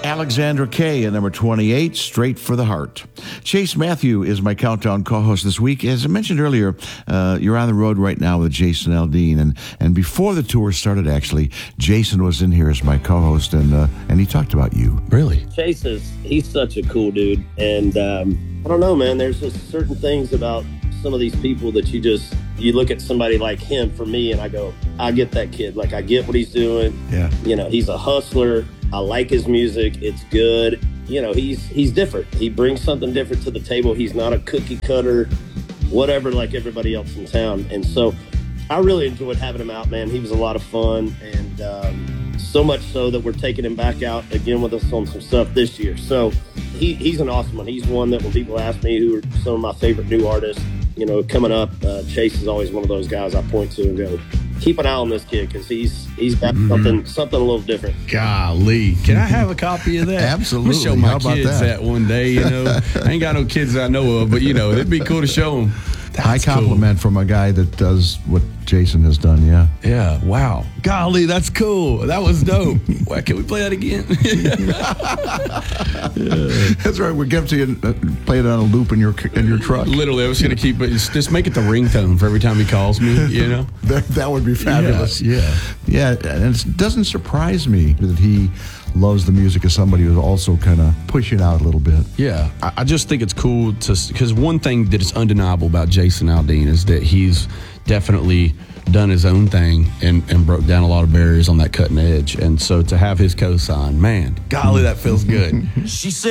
Alexandra Kay at number 28, Straight for the Heart. Chase Matthew is my Countdown co-host this week. As I mentioned earlier, you're on the road right now with Jason Aldean, and before the tour started, actually, Jason was in here as my co-host, and he talked about you. Really? Chase he's such a cool dude, and I don't know, man, there's just certain things about some of these people that you look at somebody like him, for me, and I go, I get that kid. Like, I get what he's doing. Yeah. You know, he's a hustler. I like his music. It's good. You know, he's different. He brings something different to the table. He's not a cookie cutter, whatever, like everybody else in town. And so I really enjoyed having him out, man. He was a lot of fun, and so much so that we're taking him back out again with us on some stuff this year. So he's an awesome one. He's one that when people ask me who are some of my favorite new artists, you know, coming up, Chase is always one of those guys I point to and go, keep an eye on this kid, because he's got something a little different. Golly. Can I have a copy of that? Absolutely. I'm going to show my How about kids that one day, you know. I ain't got no kids that I know of, but, you know, it'd be cool to show them. High compliment from a guy that does what Jason has done, yeah. Yeah, wow. Golly, that's cool. That was dope. Well, can we play that again? That's right. We'll give to you, play it on a loop in your truck. Literally, I was going to keep it. Just make it the ringtone for every time he calls me, you know? That would be fabulous. Yeah. And it doesn't surprise me that he loves the music of somebody who's also kind of pushing out a little bit. Yeah, I just think it's cool because one thing that is undeniable about Jason Aldean is that he's definitely done his own thing and broke down a lot of barriers on that cutting edge. And so to have his cosign, man, golly, that feels good. She said